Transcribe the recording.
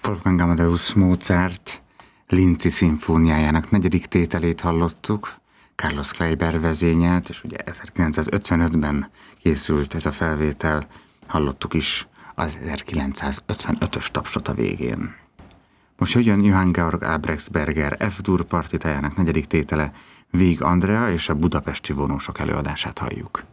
Wolfgang Amadeus Mozart Linci szimfóniájának 4. tételét hallottuk, Carlos Kleiber vezényelt, és ugye 1955-ben készült ez a felvétel, hallottuk is az 1955-ös tapsot a végén. Most jöjjön Johann Georg Albrechtsberger F-dur partitájának 4. tétele, Vég Andrea és a budapesti vonósok előadását halljuk.